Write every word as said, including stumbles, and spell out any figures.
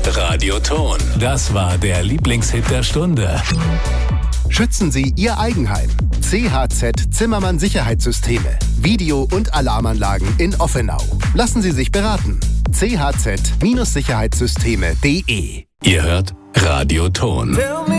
Radioton. Das war der Lieblingshit der Stunde. Schützen Sie Ihr Eigenheim. C H Z Zimmermann Sicherheitssysteme. Video- und Alarmanlagen in Offenau. Lassen Sie sich beraten. c h z Sicherheitssysteme punkt d e. Ihr hört Radioton.